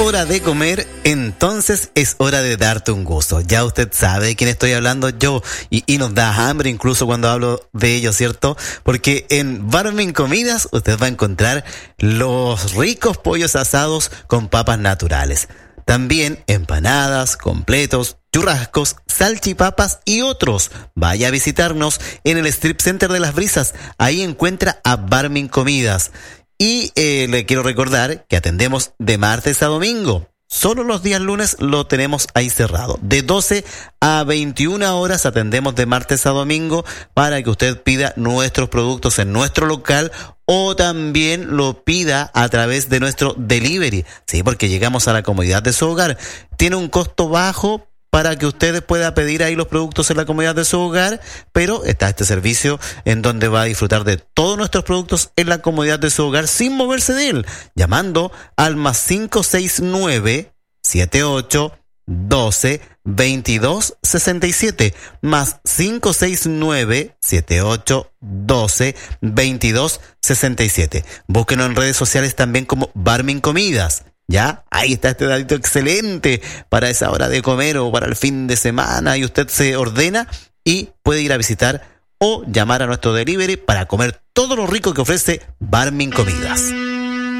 hora de comer, entonces es hora de darte un gusto. Ya usted sabe de quién estoy hablando yo y nos da hambre incluso cuando hablo de ello, ¿cierto? Porque en Barmin Comidas usted va a encontrar los ricos pollos asados con papas naturales. También empanadas, completos, churrascos, salchipapas y otros. Vaya a visitarnos en el Strip Center de Las Brisas. Ahí encuentra a Barmin Comidas. Y le quiero recordar que atendemos de martes a domingo. Solo los días lunes lo tenemos ahí cerrado. De 12 a 21 horas atendemos de martes a domingo para que usted pida nuestros productos en nuestro local o también lo pida a través de nuestro delivery. Sí, porque llegamos a la comodidad de su hogar. Tiene un costo bajo para que usted pueda pedir ahí los productos en la comodidad de su hogar, pero está este servicio en donde va a disfrutar de todos nuestros productos en la comodidad de su hogar sin moverse de él, llamando al más 569-7812-2267, más 569-7812-2267. Búsquenos en redes sociales también como Barmin Comidas. Ya, ahí está este datito excelente para esa hora de comer o para el fin de semana y usted se ordena y puede ir a visitar o llamar a nuestro delivery para comer todo lo rico que ofrece Barmin Comidas.